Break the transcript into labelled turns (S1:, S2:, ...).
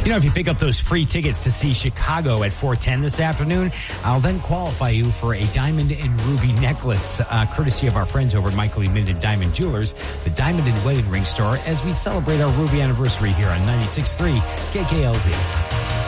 S1: You know, if you pick up those free tickets to see Chicago at 4:10 this afternoon, I'll then qualify you for a diamond and ruby necklace, courtesy of our friends over at Michael E. Minden Diamond Jewelers, the Diamond and Wedding Ring Store, as we celebrate our ruby anniversary here on 96.3 KKLZ.